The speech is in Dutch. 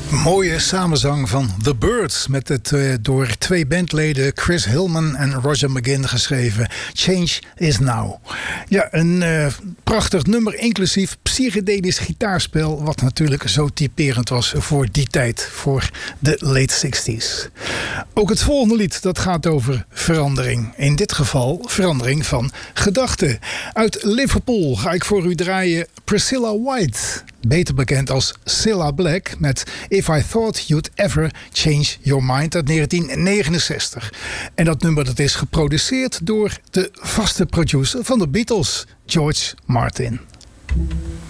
Mooie samenzang van The Byrds met het door twee bandleden Chris Hillman en Roger McGuinn geschreven Change Is Now. Ja, een prachtig nummer inclusief psychedelisch gitaarspel wat natuurlijk zo typerend was voor die tijd, voor de late 60s. Ook het volgende lied dat gaat over verandering. In dit geval verandering van gedachten. Uit Liverpool ga ik voor u draaien Priscilla White, beter bekend als Cilla Black, met If I Thought You'd Ever Change Your Mind uit 1969. En dat nummer dat is geproduceerd door de vaste producer van de Beatles, George Martin.